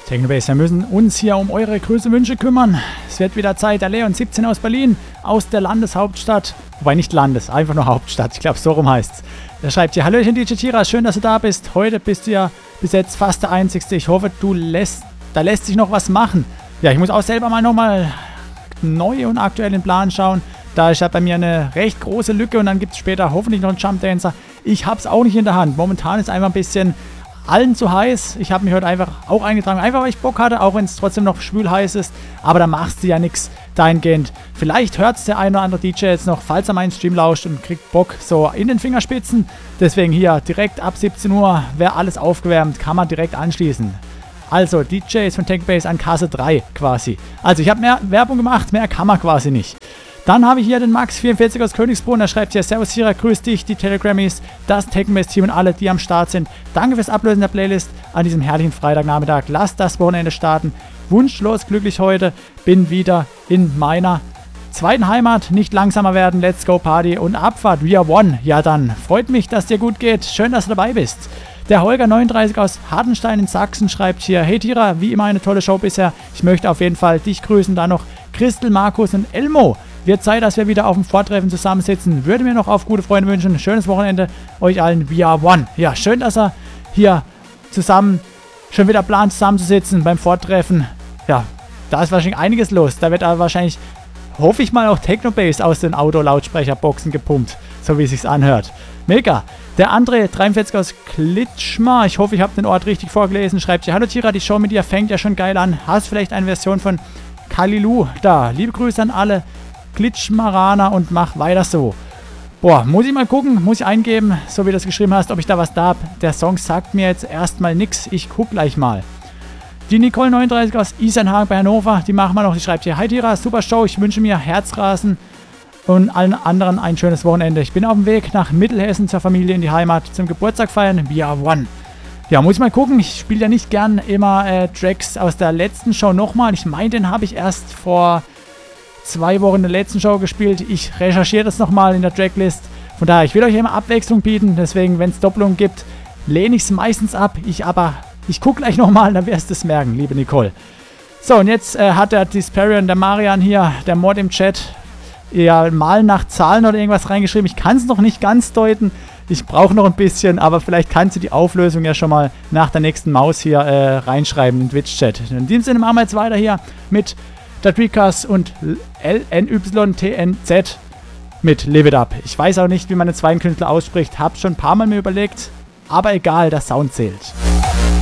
Technobase, wir müssen uns hier um eure Grüße-Wünsche kümmern. Es wird wieder Zeit. Der Leon 17 aus Berlin, aus der Landeshauptstadt. Wobei nicht Landes, einfach nur Hauptstadt. Ich glaube, so rum heißt es. Er schreibt hier: Hallöchen DJ Tira, schön, dass du da bist. Heute bist du ja bis jetzt fast der Einzigste. Ich hoffe, da lässt sich noch was machen. Ja, ich muss auch selber mal nochmal neu und aktuell den Plan schauen. Da ist ja bei mir eine recht große Lücke und dann gibt es später hoffentlich noch einen Jump Dancer. Ich habe es auch nicht in der Hand. Momentan ist einfach ein bisschen allen zu heiß. Ich habe mich heute einfach auch eingetragen, einfach weil ich Bock hatte, auch wenn es trotzdem noch schwül heiß ist. Aber da machst du ja nichts dahingehend. Vielleicht hört es der ein oder andere DJ jetzt noch, falls er meinen Stream lauscht und kriegt Bock so in den Fingerspitzen. Deswegen hier direkt ab 17 Uhr wäre alles aufgewärmt, kann man direkt anschließen. Also DJs von Technobase an Kasse 3 quasi. Also ich habe mehr Werbung gemacht, mehr kann man quasi nicht. Dann habe ich hier den Max44 aus Königsbrunn, der schreibt hier: Servus Tira, grüß dich, die Telegrammies, das Technobase-Team und alle, die am Start sind. Danke fürs Ablösen der Playlist an diesem herrlichen Freitagnachmittag. Lasst das Wochenende starten. Wunschlos glücklich heute. Bin wieder in meiner zweiten Heimat. Nicht langsamer werden. Let's go Party und Abfahrt. We are one. Ja dann, freut mich, dass dir gut geht. Schön, dass du dabei bist. Der Holger 39 aus Hartenstein in Sachsen schreibt hier: Hey Tira, wie immer eine tolle Show bisher. Ich möchte auf jeden Fall dich grüßen. Dann noch Christel, Markus und Elmo. Wird Zeit, dass wir wieder auf dem Vortreffen zusammensitzen. Würde mir noch auf gute Freunde wünschen. Schönes Wochenende euch allen. We are one. Ja, schön, dass er hier zusammen schon wieder plant, zusammenzusitzen beim Vortreffen. Ja, da ist wahrscheinlich einiges los. Da wird aber wahrscheinlich, hoffe ich mal, auch Technobase aus den Autolautsprecherboxen gepumpt. So wie es sich anhört. Mega. Der André 43 aus Klitschmar, ich hoffe, ich habe den Ort richtig vorgelesen, schreibt hier: Hallo Tira, die Show mit dir fängt ja schon geil an. Hast vielleicht eine Version von Kalilu da? Liebe Grüße an alle Klitschmaraner und mach weiter so. Boah, muss ich mal gucken, muss ich eingeben, so wie du das geschrieben hast, ob ich da was da habe. Der Song sagt mir jetzt erstmal nichts, ich guck gleich mal. Die Nicole 39 aus Isernhagen bei Hannover, die machen wir noch, die schreibt hier: Hi Tira, super Show, ich wünsche mir Herzrasen und allen anderen ein schönes Wochenende. Ich bin auf dem Weg nach Mittelhessen zur Familie in die Heimat zum Geburtstag feiern. We are one. Ja, muss ich mal gucken, ich spiele ja nicht gern immer Tracks aus der letzten Show nochmal. Ich meine, den habe ich erst vor 2 Wochen in der letzten Show gespielt. Ich recherchiere das nochmal in der Tracklist. Von daher, ich will euch immer Abwechslung bieten. Deswegen, wenn es Doppelungen gibt, lehne ich es meistens ab. Ich gucke gleich nochmal, dann wirst du es merken, liebe Nicole. So, und jetzt hat der Disparion, der Marian hier, der Mod im Chat, ja, mal nach Zahlen oder irgendwas reingeschrieben. Ich kann es noch nicht ganz deuten. Ich brauche noch ein bisschen, aber vielleicht kannst du die Auflösung ja schon mal nach der nächsten Maus hier reinschreiben in Twitch-Chat. In diesem Sinne machen wir jetzt weiter hier mit Dadrikas und LNYTNZ mit Live It Up. Ich weiß auch nicht, wie man den zweiten Künstler ausspricht. Hab's schon ein paar Mal mir überlegt. Aber egal, der Sound zählt.